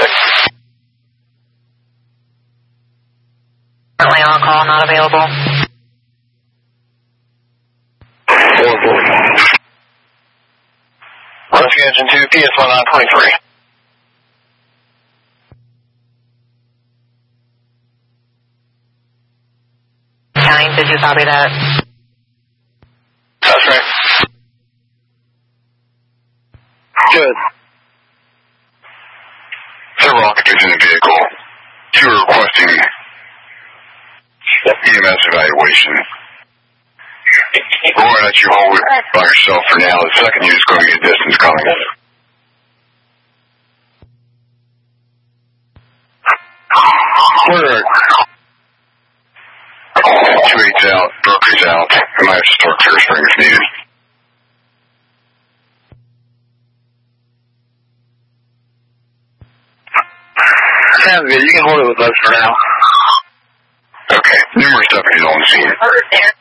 Currently on call, not available. 4-4. Rescue Engine 2, PS1923. Counting, did you copy that? That's right. Good. Several occupants in the vehicle. You were requesting EMS evaluation. We're going to let you hold it by yourself for now. The second unit's going to get distance coming. We're 2-8's out, Berkeley's out. I might have to start Clear Spring if needed. Sounds good. You can hold it with us for now. Okay. Numerous deputies on scene.